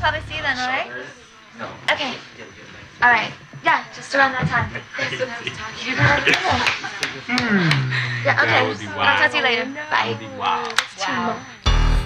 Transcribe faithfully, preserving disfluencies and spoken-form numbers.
probably see you then, alright? No. Okay. Alright. Yeah, just around that time. Yeah, okay. That would be I'll wild. talk to you later. Bye. That would be wild. Wow.